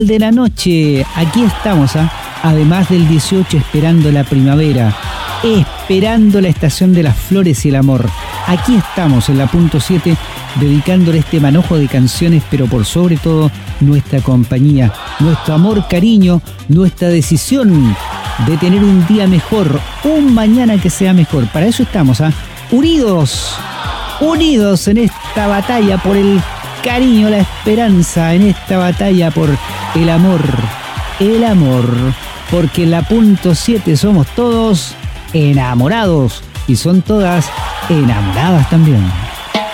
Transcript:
de la noche. Aquí estamos, además del 18, esperando la primavera, esperando la estación de las flores y el amor. Aquí estamos en la punto 7, dedicándole este manojo de canciones, pero por sobre todo nuestra compañía, nuestro amor, cariño, nuestra decisión de tener un día mejor, un mañana que sea mejor. Para eso estamos, unidos en esta batalla por el cariño, la esperanza, en esta batalla por el amor, porque en la punto 7 somos todos enamorados y son todas enamoradas también.